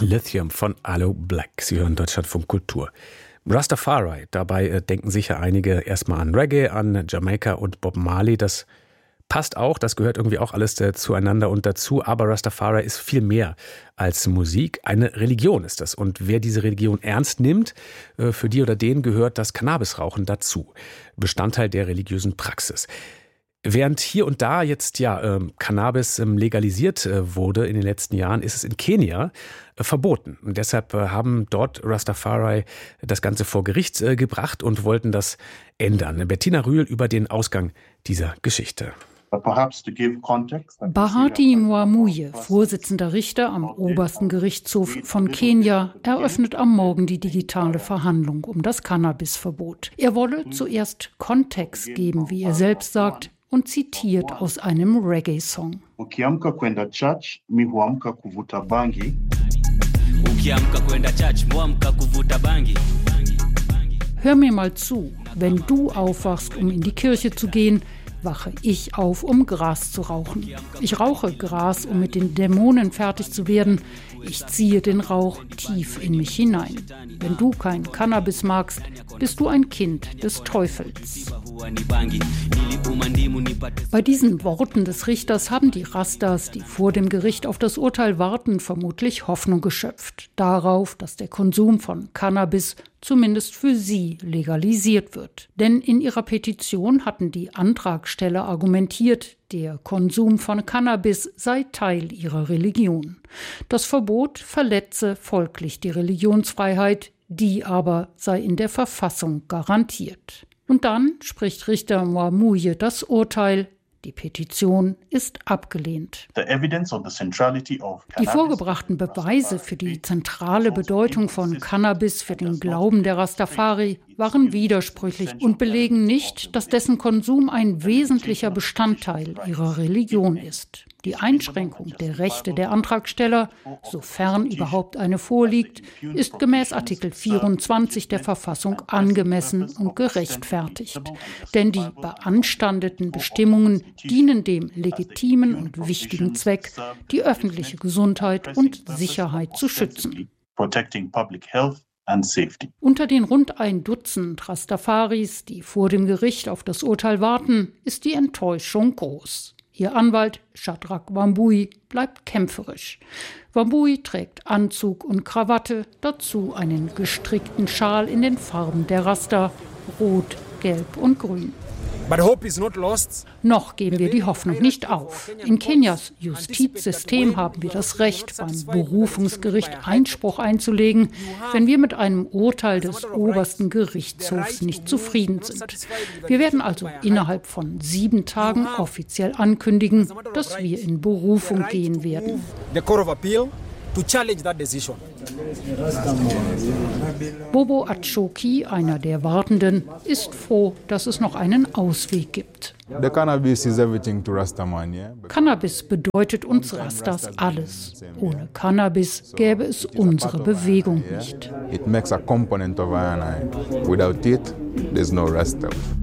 Lithium von Aloe Blacc. Sie hören Deutschlandfunk Kultur. Rastafari, dabei denken sicher einige erstmal an Reggae, an Jamaika und Bob Marley. Das passt auch, das gehört irgendwie auch alles zueinander und dazu. Aber Rastafari ist viel mehr als Musik. Eine Religion ist das. Und wer diese Religion ernst nimmt, für die oder den gehört das Cannabisrauchen dazu. Bestandteil der religiösen Praxis. Während hier und da jetzt Cannabis legalisiert wurde in den letzten Jahren, ist es in Kenia verboten. Und deshalb haben dort Rastafari das Ganze vor Gericht gebracht und wollten das ändern. Bettina Rühl über den Ausgang dieser Geschichte. Bahati Mwamuye, Vorsitzender Richter am obersten Gerichtshof von Kenia, eröffnet am Morgen die digitale Verhandlung um das Cannabisverbot. Er wolle zuerst Kontext geben, wie er selbst sagt, und zitiert aus einem Reggae-Song. Hör mir mal zu, wenn du aufwachst, um in die Kirche zu gehen, wache ich auf, um Gras zu rauchen. Ich rauche Gras, um mit den Dämonen fertig zu werden. Ich ziehe den Rauch tief in mich hinein. Wenn du kein Cannabis magst, bist du ein Kind des Teufels. Bei diesen Worten des Richters haben die Rastas, die vor dem Gericht auf das Urteil warten, vermutlich Hoffnung geschöpft. Darauf, dass der Konsum von Cannabis zumindest für sie legalisiert wird. Denn in ihrer Petition hatten die Antragsteller argumentiert, der Konsum von Cannabis sei Teil ihrer Religion. Das Verbot verletze folglich die Religionsfreiheit, die aber sei in der Verfassung garantiert. Und dann spricht Richter Mwamuye das Urteil: Die Petition ist abgelehnt. Die vorgebrachten Beweise für die zentrale Bedeutung von Cannabis für den Glauben der Rastafari waren widersprüchlich und belegen nicht, dass dessen Konsum ein wesentlicher Bestandteil ihrer Religion ist. Die Einschränkung der Rechte der Antragsteller, sofern überhaupt eine vorliegt, ist gemäß Artikel 24 der Verfassung angemessen und gerechtfertigt. Denn die beanstandeten Bestimmungen dienen dem legitimen und wichtigen Zweck, die öffentliche Gesundheit und Sicherheit zu schützen. Unter den rund 1 Dutzend Rastafaris, die vor dem Gericht auf das Urteil warten, ist die Enttäuschung groß. Ihr Anwalt Shadrack Wambui bleibt kämpferisch. Wambui trägt Anzug und Krawatte, dazu einen gestrickten Schal in den Farben der Rasta, Rot, Gelb und Grün. Noch geben wir die Hoffnung nicht auf. In Kenias Justizsystem haben wir das Recht, beim Berufungsgericht Einspruch einzulegen, wenn wir mit einem Urteil des obersten Gerichtshofs nicht zufrieden sind. Wir werden also innerhalb von 7 Tagen offiziell ankündigen, dass wir in Berufung gehen werden. Bobo Atshoki, einer der Wartenden, ist froh, dass es noch einen Ausweg gibt. Cannabis bedeutet uns Rastas alles. Ohne Cannabis gäbe es unsere Bewegung nicht. It makes a component of our life. Without it, there's no Rasta.